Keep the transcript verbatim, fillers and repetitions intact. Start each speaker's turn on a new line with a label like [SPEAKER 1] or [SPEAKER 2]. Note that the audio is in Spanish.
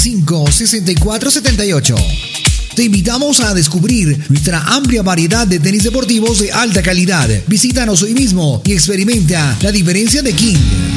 [SPEAKER 1] cinco, sesenta y cuatro setenta y ocho. Te invitamos a descubrir nuestra amplia variedad de tenis deportivos de alta calidad. Visítanos hoy mismo y experimenta la diferencia de King.